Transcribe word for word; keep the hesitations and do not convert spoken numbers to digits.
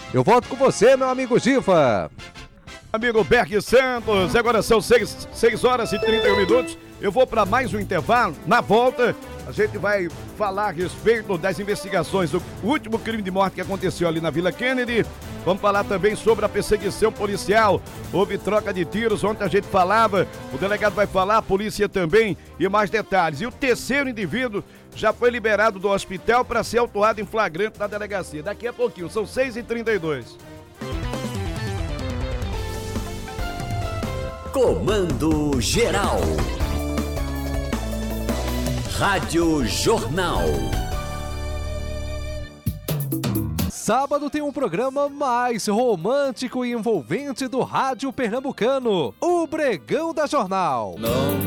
Eu volto com você, meu amigo Gifa. Amigo Berg Santos, agora são seis horas e trinta e um minutos. Eu vou para mais um intervalo. Na volta, a gente vai falar a respeito das investigações do último crime de morte que aconteceu ali na Vila Kennedy. Vamos falar também sobre a perseguição policial. Houve troca de tiros, ontem a gente falava, o delegado vai falar, a polícia também, e mais detalhes. E o terceiro indivíduo já foi liberado do hospital para ser autuado em flagrante na delegacia. Daqui a pouquinho, são seis e trinta e dois. Comando Geral. Rádio Jornal. Sábado tem um programa mais romântico e envolvente do rádio pernambucano, o Bregão da Jornal. Não